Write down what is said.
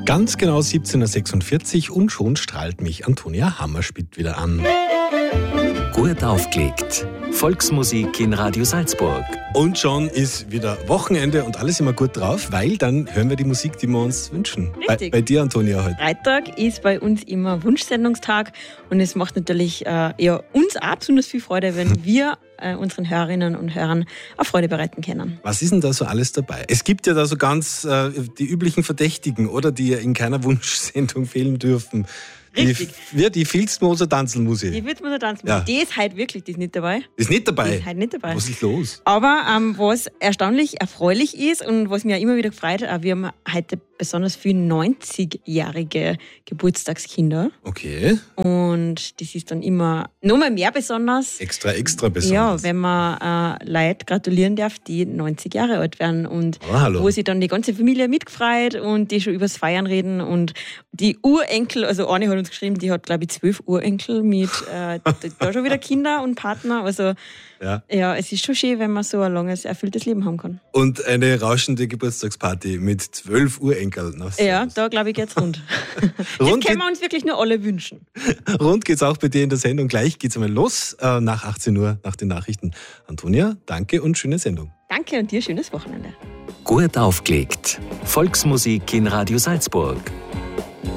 Ganz genau 17.46 Uhr und schon strahlt mich Antonia Hammerschmidt wieder an. Gut aufgelegt. Volksmusik in Radio Salzburg. Und schon ist wieder Wochenende und alles immer gut drauf, weil dann hören wir die Musik, die wir uns wünschen. Richtig. Bei dir, Antonia, heute. Freitag ist bei uns immer Wunschsendungstag und es macht natürlich uns auch besonders viel Freude, wenn wir unseren Hörerinnen und Hörern auch Freude bereiten können. Was ist denn da so alles dabei? Es gibt ja da so ganz die üblichen Verdächtigen, oder, die ja in keiner Wunschsendung fehlen dürfen. Richtig. Die Filzmoser Tanzelmusik. Die wird man da tanzen. Ja. Die ist heute wirklich nicht dabei. Ist nicht dabei? Die ist heute nicht dabei. Was ist los? Aber was erstaunlich erfreulich ist und was mich auch immer wieder gefreut, wir haben heute besonders viele 90-jährige Geburtstagskinder. Okay. Und das ist dann immer nochmal mehr besonders. Extra besonders. Ja, wenn man Leute gratulieren darf, die 90 Jahre alt werden und wo sich dann die ganze Familie mitgefreut und die schon übers Feiern reden und die Urenkel, also eine hat uns geschrieben, die hat glaube ich 12 Urenkel mit da schon wieder Kinder und Partner, also ja, es ist schon schön, wenn man so ein langes, erfülltes Leben haben kann. Und eine rauschende Geburtstagsparty mit 12 Urenkeln. Ja, da glaube ich geht's rund. Das können wir uns wirklich nur alle wünschen. Rund geht's auch bei dir in der Sendung. Gleich geht's einmal los, nach 18 Uhr, nach den Nachrichten. Antonia, danke und schöne Sendung. Danke und dir schönes Wochenende. Gut aufgelegt. Volksmusik in Radio Salzburg.